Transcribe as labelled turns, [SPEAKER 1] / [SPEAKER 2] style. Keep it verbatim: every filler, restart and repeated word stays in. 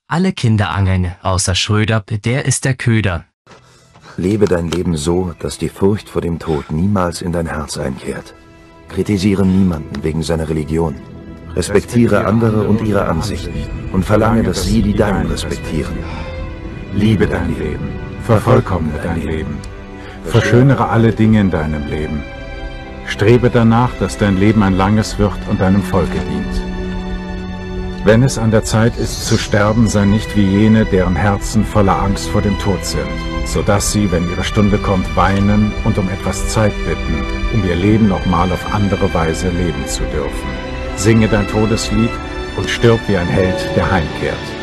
[SPEAKER 1] Alle Kinder angeln, außer Schröder, der ist der Köder.
[SPEAKER 2] Lebe dein Leben so, dass die Furcht vor dem Tod niemals in dein Herz einkehrt. Kritisiere niemanden wegen seiner Religion. Respektiere andere und ihre Ansichten und verlange, dass sie die deinen respektieren.
[SPEAKER 3] Liebe dein Leben, vervollkommne dein Leben, verschönere alle Dinge in deinem Leben. Strebe danach, dass dein Leben ein langes wird und deinem Volke dient. Wenn es an der Zeit ist zu sterben, sei nicht wie jene, deren Herzen voller Angst vor dem Tod sind, sodass sie, wenn ihre Stunde kommt, weinen und um etwas Zeit bitten, um ihr Leben nochmal auf andere Weise leben zu dürfen. Singe dein Todeslied und stirb wie ein Held, der heimkehrt.